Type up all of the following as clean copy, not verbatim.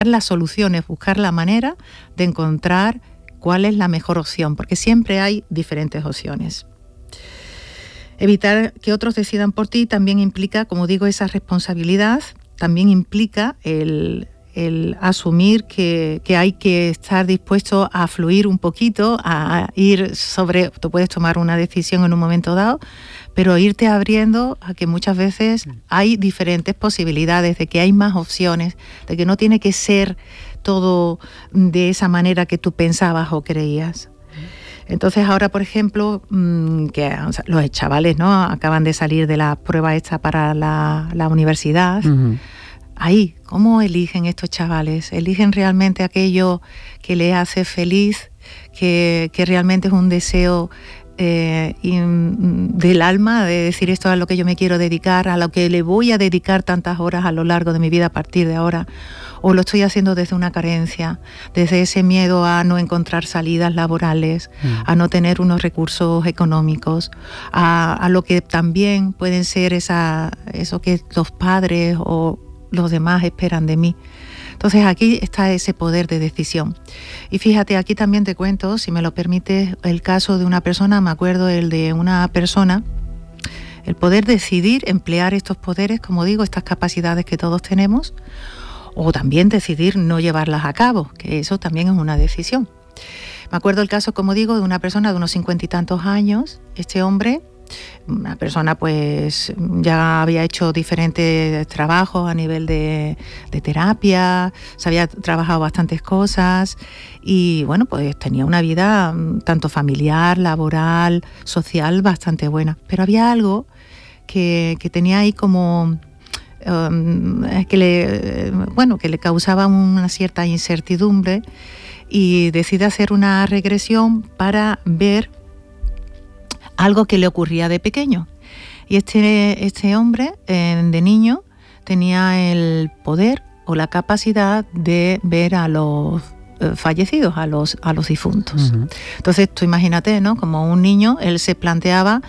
las soluciones, buscar la manera de encontrar cuál es la mejor opción, porque siempre hay diferentes opciones. Evitar que otros decidan por ti también implica, como digo, esa responsabilidad, también implica el asumir que hay que estar dispuesto a fluir un poquito, a ir sobre, tú puedes tomar una decisión en un momento dado, pero irte abriendo a que muchas veces hay diferentes posibilidades, de que hay más opciones, de que no tiene que ser todo de esa manera que tú pensabas o creías. Entonces ahora, por ejemplo, que los chavales, ¿no?, acaban de salir de la prueba esta para la universidad. Uh-huh. Ahí, ¿cómo eligen estos chavales? ¿Eligen realmente aquello que les hace feliz, que realmente es un deseo del alma, de decir esto es a lo que yo me quiero dedicar, a lo que le voy a dedicar tantas horas a lo largo de mi vida a partir de ahora? ¿O lo estoy haciendo desde una carencia, desde ese miedo a no encontrar salidas laborales, a no tener unos recursos económicos, a lo que también pueden ser eso que los padres o los demás esperan de mí? Entonces aquí está ese poder de decisión. Y fíjate, aquí también te cuento, si me lo permites, el caso de una persona, me acuerdo el de una persona, el poder decidir emplear estos poderes, como digo, estas capacidades que todos tenemos, o también decidir no llevarlas a cabo, que eso también es una decisión. Me acuerdo el caso, como digo, de una persona de unos 50 y tantos años. Este hombre, una persona pues ya había hecho diferentes trabajos a nivel de terapia, se había trabajado bastantes cosas y bueno, pues tenía una vida tanto familiar, laboral, social bastante buena. Pero había algo que tenía ahí como que le causaba una cierta incertidumbre, y decide hacer una regresión para ver algo que le ocurría de pequeño. Y este hombre, de niño, tenía el poder o la capacidad de ver a los fallecidos, a los difuntos. Uh-huh. Entonces tú imagínate, ¿no?, como un niño, él se planteaba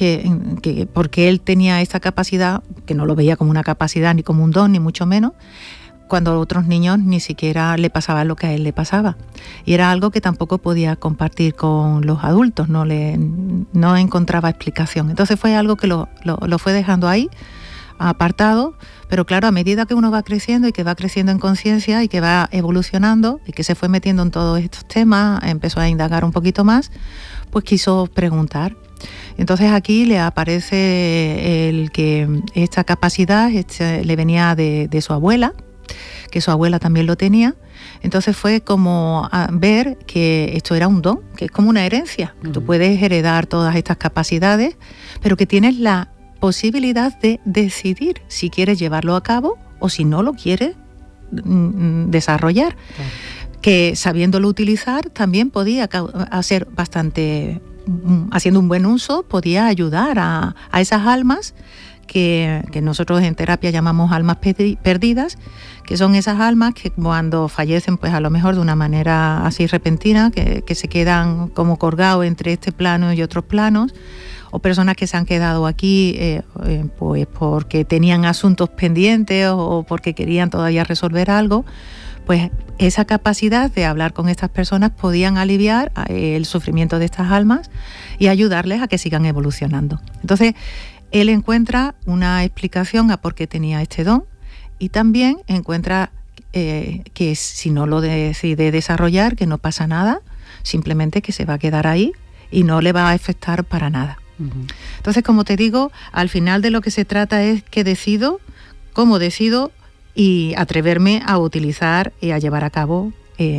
que porque él tenía esta capacidad, que no lo veía como una capacidad ni como un don, ni mucho menos, cuando a otros niños ni siquiera le pasaba lo que a él le pasaba. Y era algo que tampoco podía compartir con los adultos, no encontraba explicación. Entonces fue algo que lo fue dejando ahí, apartado, pero claro, a medida que uno va creciendo y que va creciendo en conciencia y que va evolucionando y que se fue metiendo en todos estos temas, empezó a indagar un poquito más, pues quiso preguntar. Entonces aquí le aparece el que esta capacidad le venía de su abuela, que su abuela también lo tenía. Entonces fue como a ver que esto era un don, que es como una herencia. Uh-huh. Tú puedes heredar todas estas capacidades, pero que tienes la posibilidad de decidir si quieres llevarlo a cabo o si no lo quieres desarrollar. Uh-huh. Que sabiéndolo utilizar también podía hacer bastante, haciendo un buen uso, podía ayudar a esas almas que nosotros en terapia llamamos almas perdidas, que son esas almas que cuando fallecen, pues a lo mejor de una manera así repentina, que se quedan como colgados entre este plano y otros planos, o personas que se han quedado aquí pues porque tenían asuntos pendientes o porque querían todavía resolver algo, pues esa capacidad de hablar con estas personas podían aliviar el sufrimiento de estas almas y ayudarles a que sigan evolucionando. Entonces, él encuentra una explicación a por qué tenía este don y también encuentra que si no lo decide desarrollar, que no pasa nada, simplemente que se va a quedar ahí y no le va a afectar para nada. Uh-huh. Entonces, como te digo, al final de lo que se trata es que decido, cómo decido y atreverme a utilizar y a llevar a cabo,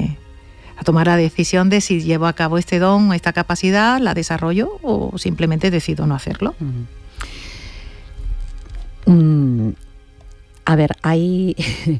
a tomar la decisión de si llevo a cabo este don, esta capacidad, la desarrollo o simplemente decido no hacerlo. Uh-huh. A ver, hay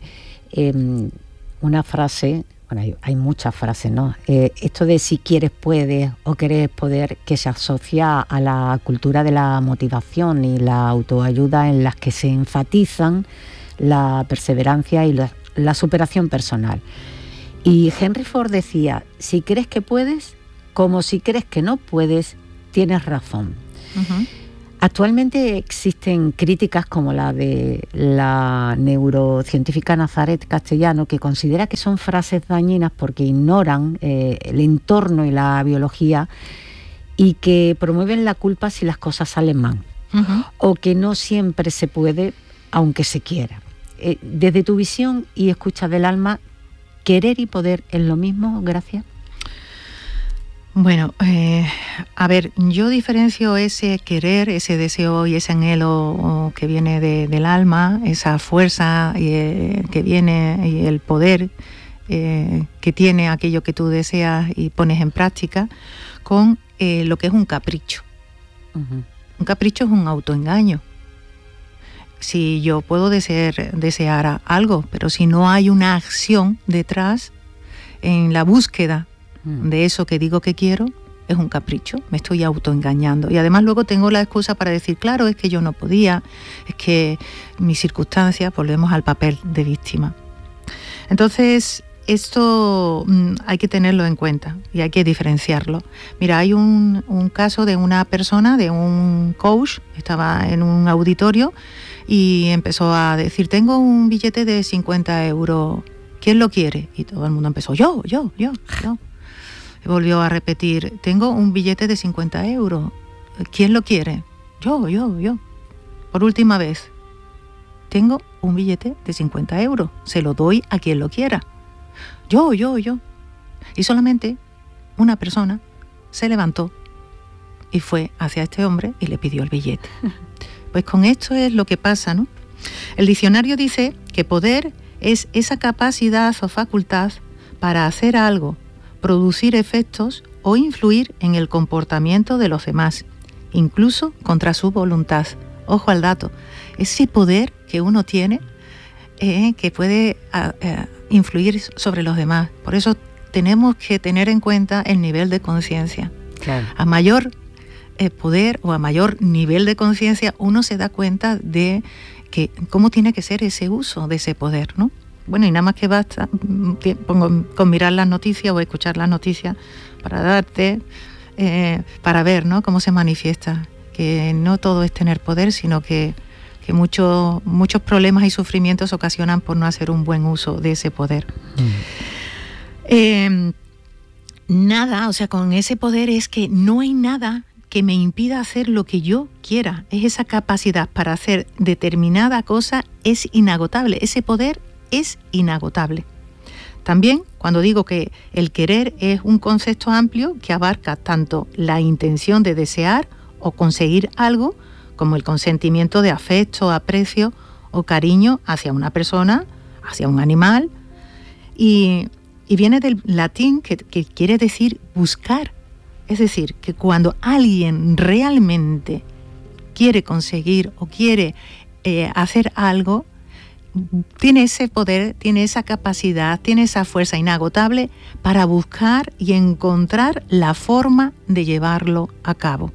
una frase, bueno, hay muchas frases, ¿no? Esto de si quieres puedes o querer poder, que se asocia a la cultura de la motivación y la autoayuda, en las que se enfatizan la perseverancia y la superación personal. Y Henry Ford decía, si crees que puedes, como si crees que no puedes, tienes razón. Uh-huh. Actualmente existen críticas como la de la neurocientífica Nazaret Castellano, que considera que son frases dañinas porque ignoran el entorno y la biología y que promueven la culpa si las cosas salen mal, o que no siempre se puede, aunque se quiera. Desde tu visión y escucha del alma, ¿querer y poder es lo mismo? Gracias. Bueno, a ver, yo diferencio ese querer, ese deseo y ese anhelo que viene del alma, esa fuerza que viene y el poder que tiene aquello que tú deseas y pones en práctica, con lo que es un capricho. Uh-huh. Un capricho es un autoengaño. Si yo puedo desear algo, pero si no hay una acción detrás en la búsqueda de eso que digo que quiero, es un capricho, me estoy autoengañando. Y además luego tengo la excusa para decir, claro, es que yo no podía, es que mis circunstancias, volvemos al papel de víctima. Entonces, esto hay que tenerlo en cuenta y hay que diferenciarlo. Mira, hay un caso de una persona, de un coach, estaba en un auditorio y empezó a decir, tengo un billete de 50 euros, ¿quién lo quiere? Y todo el mundo empezó, yo. Volvió a repetir, tengo un billete de 50 euros. ¿Quién lo quiere? Yo. Por última vez, tengo un billete de 50 euros. Se lo doy a quien lo quiera. Yo. Y solamente una persona se levantó y fue hacia este hombre y le pidió el billete. Pues con esto es lo que pasa, ¿no? El diccionario dice que poder es esa capacidad o facultad para hacer algo, producir efectos o influir en el comportamiento de los demás, incluso contra su voluntad. Ojo al dato, ese poder que uno tiene que puede influir sobre los demás. Por eso tenemos que tener en cuenta el nivel de conciencia. Claro. A mayor poder o a mayor nivel de conciencia, uno se da cuenta de que cómo tiene que ser ese uso de ese poder, ¿no? Bueno, y nada más que basta con mirar las noticias o escuchar las noticias para ver, ¿no?, cómo se manifiesta, que no todo es tener poder, sino que muchos problemas y sufrimientos ocasionan por no hacer un buen uso de ese poder. Nada, o sea, con ese poder es que no hay nada que me impida hacer lo que yo quiera. Es esa capacidad para hacer determinada cosa, es inagotable. Ese poder es inagotable. También, cuando digo que el querer es un concepto amplio que abarca tanto la intención de desear o conseguir algo, como el consentimiento de afecto, aprecio o cariño hacia una persona, hacia un animal, y viene del latín que quiere decir buscar. Es decir, que cuando alguien realmente quiere conseguir o quiere hacer algo, tiene ese poder, tiene esa capacidad, tiene esa fuerza inagotable para buscar y encontrar la forma de llevarlo a cabo.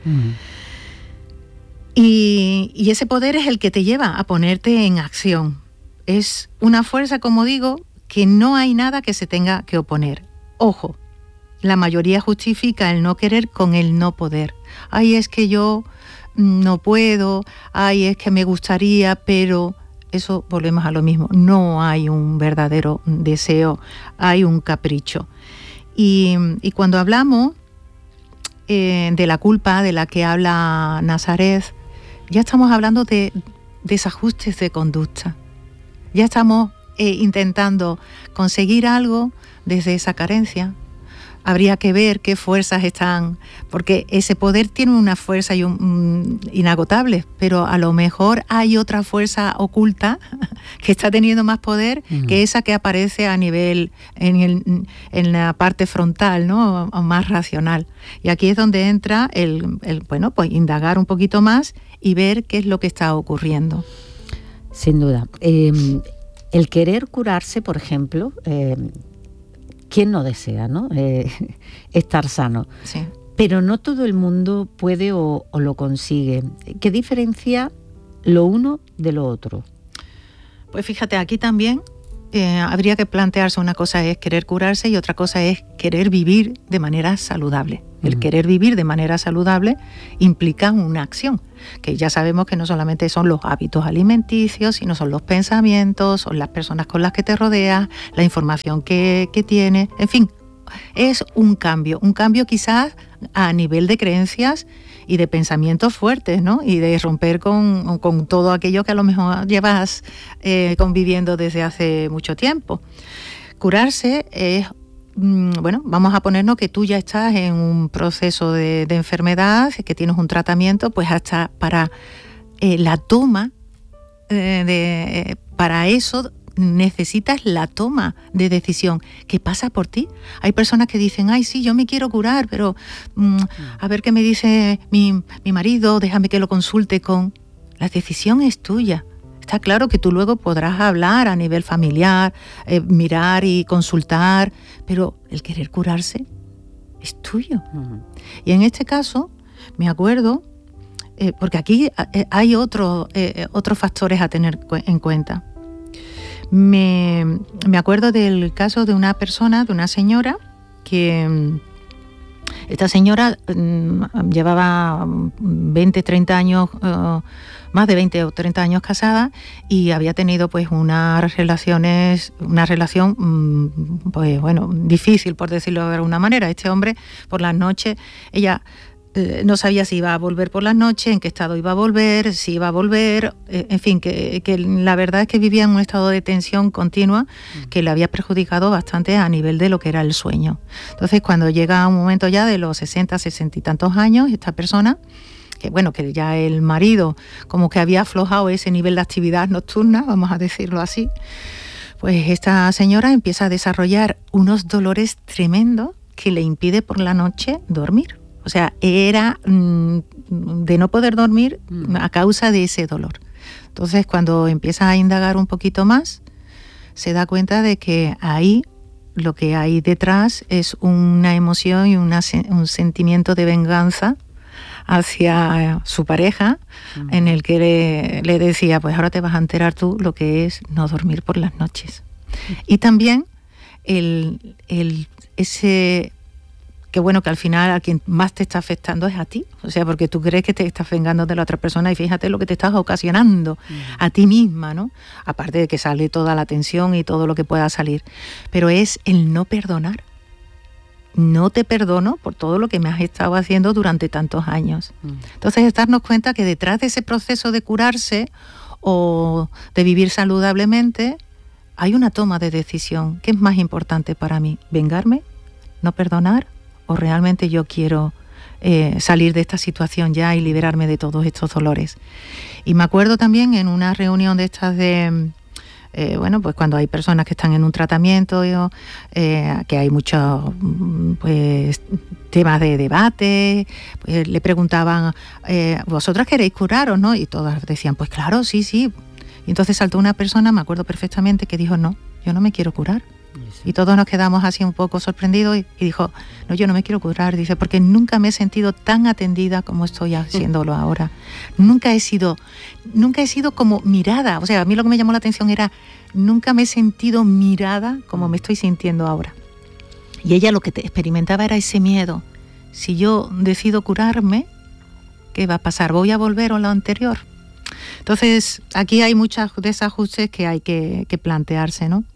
Y ese poder es el que te lleva a ponerte en acción. Es una fuerza, como digo, que no hay nada que se tenga que oponer. Ojo, la mayoría justifica el no querer con el no poder. Ay, es que yo no puedo, ay, es que me gustaría, pero eso, volvemos a lo mismo, no hay un verdadero deseo, hay un capricho. Y cuando hablamos de la culpa de la que habla Nazaret, ya estamos hablando de desajustes de conducta. Ya estamos intentando conseguir algo desde esa carencia. Habría que ver qué fuerzas están, porque ese poder tiene una fuerza inagotable, pero a lo mejor hay otra fuerza oculta que está teniendo más poder que esa que aparece a nivel, en la parte frontal, ¿no?, o más racional. Y aquí es donde entra bueno, pues indagar un poquito más y ver qué es lo que está ocurriendo. Sin duda. El querer curarse, por ejemplo, ¿quién no desea, ¿no?, estar sano? Sí. Pero no todo el mundo puede o lo consigue. ¿Qué diferencia lo uno de lo otro? Pues fíjate, aquí también habría que plantearse, una cosa es querer curarse y otra cosa es querer vivir de manera saludable. El querer vivir de manera saludable implica una acción, que ya sabemos que no solamente son los hábitos alimenticios, sino son los pensamientos, son las personas con las que te rodeas, la información que tienes, en fin, es un cambio quizás a nivel de creencias y de pensamientos fuertes, ¿no? Y de romper con todo aquello que a lo mejor llevas conviviendo desde hace mucho tiempo. Curarse es, bueno, vamos a ponernos que tú ya estás en un proceso de enfermedad, que tienes un tratamiento, pues hasta para la toma, para eso necesitas la toma de decisión que pasa por ti. Hay personas que dicen, ay, sí, yo me quiero curar, pero a ver qué me dice mi marido, déjame que lo consulte con... La decisión es tuya. Está claro que tú luego podrás hablar a nivel familiar, mirar y consultar, pero el querer curarse es tuyo. Y en este caso, me acuerdo, porque aquí hay otros factores a tener en cuenta. Me acuerdo del caso de una persona, de una señora, que esta señora llevaba 20, 30 años, más de 20 o 30 años casada, y había tenido pues una relación pues bueno, difícil, por decirlo de alguna manera. Este hombre, por las noches, ella no sabía si iba a volver por las noches, en qué estado iba a volver, si iba a volver, en fin, que la verdad es que vivía en un estado de tensión continua que le había perjudicado bastante a nivel de lo que era el sueño. Entonces, cuando llega un momento ya de los 60 y tantos años, esta persona, que bueno, que ya el marido como que había aflojado ese nivel de actividad nocturna, vamos a decirlo así, pues esta señora empieza a desarrollar unos dolores tremendos que le impide por la noche dormir. O sea, era de no poder dormir a causa de ese dolor. Entonces, cuando empieza a indagar un poquito más, se da cuenta de que ahí lo que hay detrás es una emoción y un sentimiento de venganza hacia su pareja, en el que le decía, pues ahora te vas a enterar tú lo que es no dormir por las noches. Y también ese... que bueno, que al final a quien más te está afectando es a ti, o sea, porque tú crees que te estás vengando de la otra persona y fíjate lo que te estás ocasionando a ti misma, ¿no? Aparte de que sale toda la tensión y todo lo que pueda salir, pero es el no perdonar. No te perdono por todo lo que me has estado haciendo durante tantos años. Entonces, es darnos cuenta que detrás de ese proceso de curarse o de vivir saludablemente hay una toma de decisión. ¿Qué es más importante para mí? ¿Vengarme? ¿No perdonar? ¿O realmente yo quiero salir de esta situación ya y liberarme de todos estos dolores? Y me acuerdo también en una reunión de estas de, bueno, pues cuando hay personas que están en un tratamiento, que hay muchos pues, temas de debate, pues le preguntaban, ¿vosotras queréis curaros, no? Y todas decían, pues claro, sí, sí. Y entonces saltó una persona, me acuerdo perfectamente, que dijo, no, yo no me quiero curar. Y todos nos quedamos así un poco sorprendidos y dijo, no, yo no me quiero curar, dice, porque nunca me he sentido tan atendida como estoy haciéndolo ahora. Nunca he sido como mirada, o sea, a mí lo que me llamó la atención era, nunca me he sentido mirada como me estoy sintiendo ahora. Y ella lo que experimentaba era ese miedo. Si yo decido curarme, ¿qué va a pasar? ¿Voy a volver a lo anterior? Entonces, aquí hay muchos desajustes que hay que plantearse, ¿no?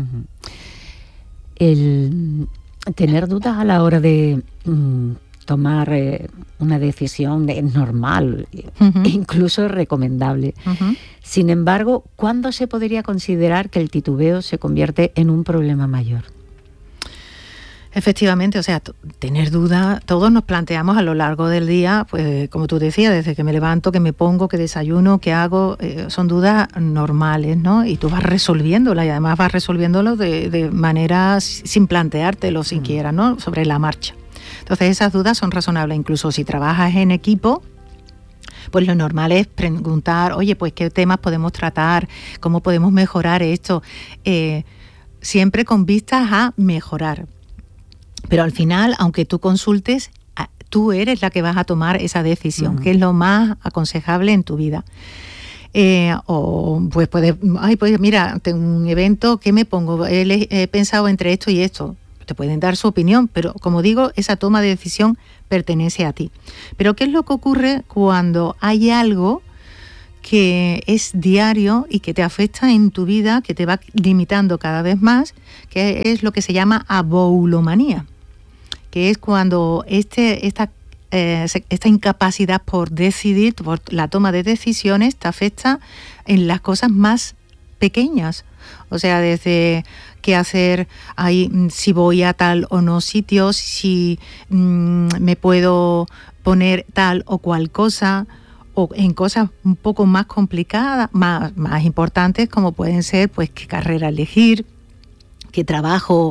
El tener dudas a la hora de tomar una decisión es normal, incluso es recomendable. Sin embargo, ¿cuándo se podría considerar que el titubeo se convierte en un problema mayor? Efectivamente, o sea, tener duda, todos nos planteamos a lo largo del día, pues como tú decías, desde que me levanto, que me pongo, que desayuno, que hago, son dudas normales, ¿no? Y tú vas resolviéndolas y además vas resolviéndolo de manera sin planteártelo siquiera, ¿no? Sobre la marcha. Entonces esas dudas son razonables, incluso si trabajas en equipo, pues lo normal es preguntar, oye, pues qué temas podemos tratar, cómo podemos mejorar esto, siempre con vistas a mejorar. Pero al final, aunque tú consultes, tú eres la que vas a tomar esa decisión, que es lo más aconsejable en tu vida. O pues puedes, pues mira, tengo un evento, ¿qué me pongo? He pensado entre esto y esto. Te pueden dar su opinión, pero como digo, esa toma de decisión pertenece a ti. Pero ¿qué es lo que ocurre cuando hay algo que es diario y que te afecta en tu vida, que te va limitando cada vez más, que es lo que se llama aboulomanía, que es cuando esta incapacidad por decidir, por la toma de decisiones, te afecta en las cosas más pequeñas. O sea, desde qué hacer, si voy a tal o no sitio, si me puedo poner tal o cual cosa, o en cosas un poco más complicadas, más importantes, como pueden ser pues qué carrera elegir, qué trabajo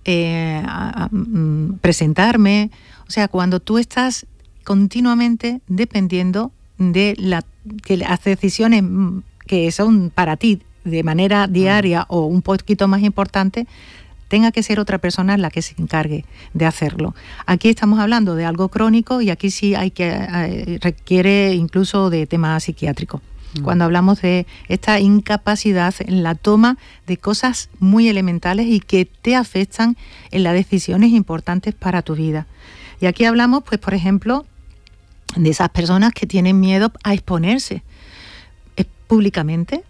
presentarme. O sea, cuando tú estás continuamente dependiendo de que las decisiones que son para ti de manera diaria o un poquito más importante, tenga que ser otra persona la que se encargue de hacerlo. Aquí estamos hablando de algo crónico y aquí sí requiere incluso de tema psiquiátrico. Cuando hablamos de esta incapacidad en la toma de cosas muy elementales y que te afectan en las decisiones importantes para tu vida. Y aquí hablamos, pues, por ejemplo, de esas personas que tienen miedo a exponerse públicamente,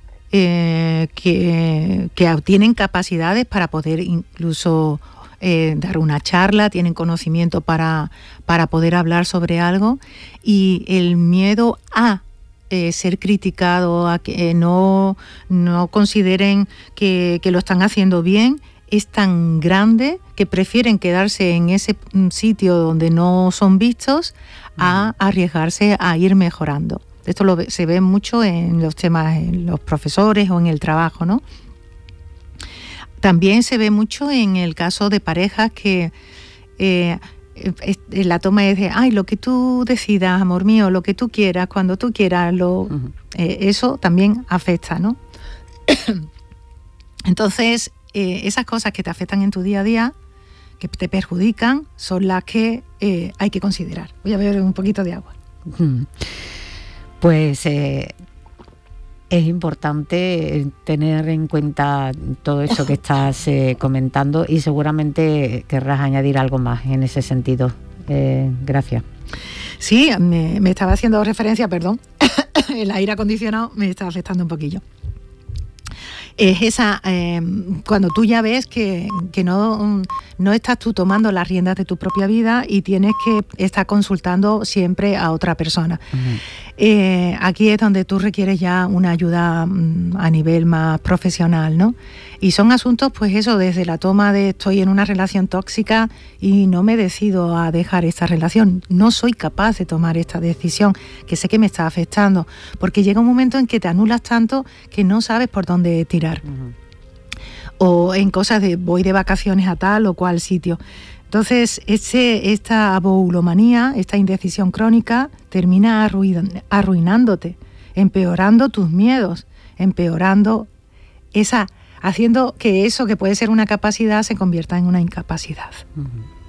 que tienen capacidades para poder incluso dar una charla, tienen conocimiento para poder hablar sobre algo, y el miedo a ser criticado, a que no consideren que lo están haciendo bien, es tan grande que prefieren quedarse en ese sitio donde no son vistos a arriesgarse a ir mejorando. Esto se ve mucho en los temas, en los profesores o en el trabajo, ¿no? También se ve mucho en el caso de parejas que la toma es de, lo que tú decidas, amor mío, lo que tú quieras, cuando tú quieras, eso también afecta, ¿no? Entonces, esas cosas que te afectan en tu día a día, que te perjudican, son las que hay que considerar. Voy a beber un poquito de agua. Pues es importante tener en cuenta todo eso que estás comentando, y seguramente querrás añadir algo más en ese sentido. Gracias. Sí, me estaba haciendo referencia, perdón, el aire acondicionado me está afectando un poquillo. Es esa, cuando tú ya ves que no estás tú tomando las riendas de tu propia vida y tienes que estar consultando siempre a otra persona. Aquí es donde tú requieres ya una ayuda a nivel más profesional, ¿no? Y son asuntos, pues eso, desde la toma de estoy en una relación tóxica y no me decido a dejar esta relación, no soy capaz de tomar esta decisión, que sé que me está afectando, porque llega un momento en que te anulas tanto que no sabes por dónde tirar. O en cosas de voy de vacaciones a tal o cual sitio. Entonces, esta aboulomanía, esta indecisión crónica, termina arruinándote, empeorando tus miedos, empeorando haciendo que eso que puede ser una capacidad se convierta en una incapacidad.